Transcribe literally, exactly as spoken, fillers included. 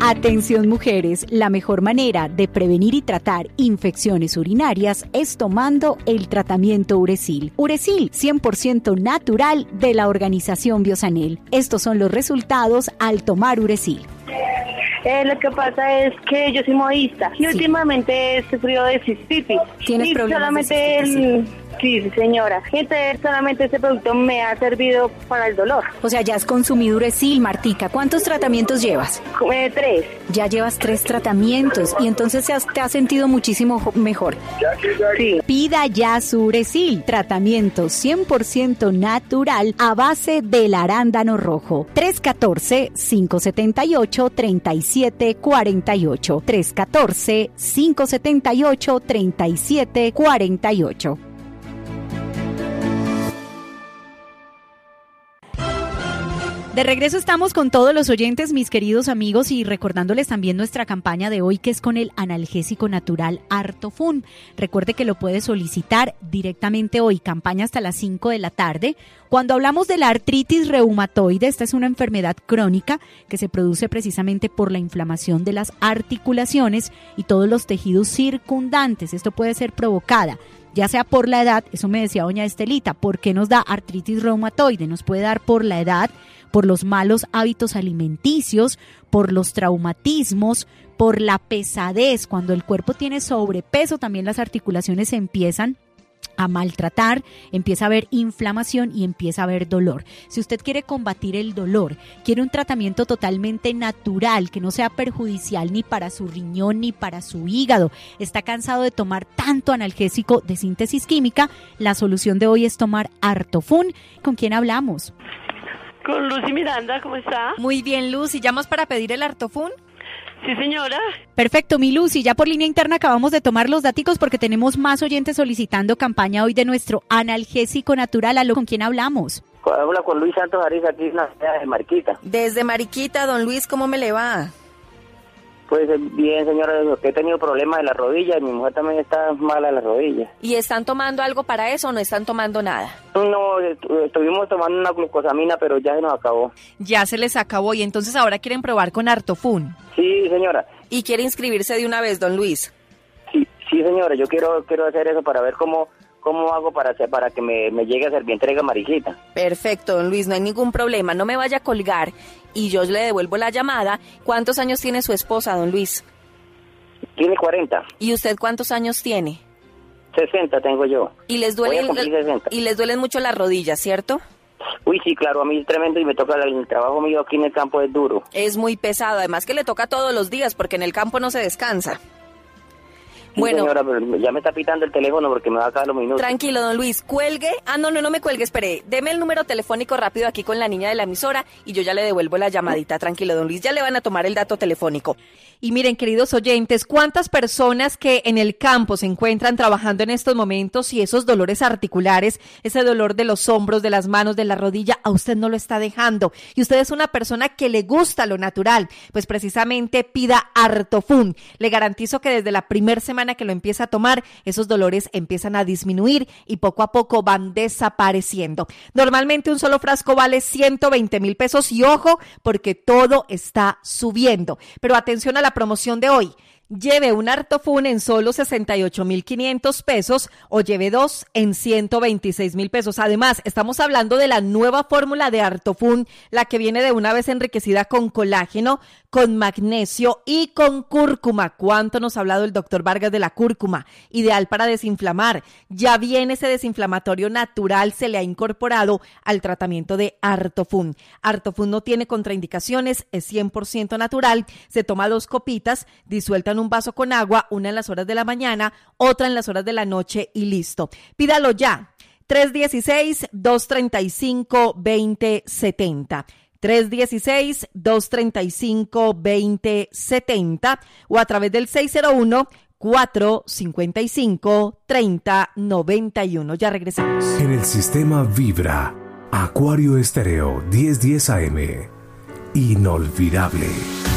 Atención mujeres, la mejor manera de prevenir y tratar infecciones urinarias es tomando el tratamiento Uresil. Uresil, cien por ciento natural de la organización Biosanel. Estos son los resultados al tomar Uresil. Eh, lo que pasa es que yo soy modista y sí. últimamente he sufrido de cistitis. ¿Tienes y problemas solamente de cistitis? El... Sí, sí, señora. Entonces solamente este producto me ha servido para el dolor. O sea, ya has consumido Uresil, Martica. ¿Cuántos tratamientos llevas? Eh, tres. Ya llevas tres tratamientos y entonces te has, te has sentido muchísimo mejor. Sí. Pida ya su Uresil, tratamiento cien por ciento natural a base del arándano rojo. tres uno cuatro, cinco siete ocho, tres siete cuatro ocho. tres uno cuatro, cinco siete ocho, tres siete cuatro ocho. De regreso estamos con todos los oyentes, mis queridos amigos, y recordándoles también nuestra campaña de hoy, que es con el analgésico natural Artofun. Recuerde que lo puede solicitar directamente hoy, campaña hasta las cinco de la tarde. Cuando hablamos de la artritis reumatoide, esta es una enfermedad crónica que se produce precisamente por la inflamación de las articulaciones y todos los tejidos circundantes. Esto puede ser provocada ya sea por la edad, eso me decía doña Estelita, ¿por qué nos da artritis reumatoide? Nos puede dar por la edad, por los malos hábitos alimenticios, por los traumatismos, por la pesadez. Cuando el cuerpo tiene sobrepeso, también las articulaciones se empiezan a maltratar, empieza a haber inflamación y empieza a haber dolor. Si usted quiere combatir el dolor, quiere un tratamiento totalmente natural, que no sea perjudicial ni para su riñón ni para su hígado, está cansado de tomar tanto analgésico de síntesis química, la solución de hoy es tomar Artofun. ¿Con quién hablamos? Con Lucy Miranda, ¿cómo está? Muy bien, Lucy. ¿Llamas para pedir el Artofun? Sí, señora. Perfecto, mi Lucy. Ya por línea interna acabamos de tomar los daticos porque tenemos más oyentes solicitando campaña hoy de nuestro analgésico natural. ¿Aló? ¿Con quién hablamos? Habla con Luis Santos Ariza, aquí en la ciudad de Mariquita. Desde Mariquita, don Luis, ¿cómo me le va? Pues bien, señora, he tenido problemas de la rodilla y mi mujer también está mala de la rodilla. ¿Y están tomando algo para eso o no están tomando nada? No, estuvimos tomando una glucosamina, pero ya se nos acabó. Ya se les acabó y entonces ahora quieren probar con Artofun. Sí, señora. ¿Y quiere inscribirse de una vez, don Luis? Sí, sí, señora, yo quiero quiero hacer eso para ver cómo cómo hago para hacer, para que me, me llegue a Servientrega Mariquita. Perfecto, don Luis, no hay ningún problema, no me vaya a colgar y yo le devuelvo la llamada. ¿Cuántos años tiene su esposa, don Luis? Tiene cuarenta. ¿Y usted cuántos años tiene? sesenta tengo yo. ¿Y les duele Voy a cumplir sesenta. Y les duelen mucho las rodillas, cierto? Uy, sí, claro, a mí es tremendo y me toca, el trabajo mío aquí en el campo es duro. Es muy pesado, además que le toca todos los días porque en el campo no se descansa. Sí, bueno, señora, pero ya me está pitando el teléfono porque me va a acabar los minutos. Tranquilo, don Luis, cuelgue. Ah, no, no, no me cuelgue, espere. Deme el número telefónico rápido aquí con la niña de la emisora y yo ya le devuelvo la llamadita. Tranquilo, don Luis, ya le van a tomar el dato telefónico. Y miren, queridos oyentes, ¿cuántas personas que en el campo se encuentran trabajando en estos momentos y esos dolores articulares, ese dolor de los hombros, de las manos, de la rodilla, a usted no lo está dejando? Y usted es una persona que le gusta lo natural, pues precisamente pida Artofun. Le garantizo que desde la primera semana que lo empieza a tomar, esos dolores empiezan a disminuir y poco a poco van desapareciendo. Normalmente un solo frasco vale ciento veinte mil pesos y ojo, porque todo está subiendo. Pero atención a la promoción de hoy. Lleve un Artofun en solo sesenta y ocho mil quinientos pesos o lleve dos en ciento veintiséis mil pesos. Además, estamos hablando de la nueva fórmula de Artofun, la que viene de una vez enriquecida con colágeno, con magnesio y con cúrcuma. ¿Cuánto nos ha hablado el doctor Vargas de la cúrcuma? Ideal para desinflamar. Ya viene ese desinflamatorio natural, se le ha incorporado al tratamiento de Artofun. Artofun no tiene contraindicaciones, es cien por ciento natural, se toma dos copitas, disueltan un vaso con agua, una en las horas de la mañana, otra en las horas de la noche y listo. Pídalo ya. tres uno seis, dos tres cinco, dos cero siete cero. tres uno seis, dos tres cinco, dos cero siete cero o a través del seis cero uno, cuatro cinco cinco, tres cero nueve uno. Ya regresamos. En el sistema Vibra, Acuario Estéreo diez diez A M. Inolvidable.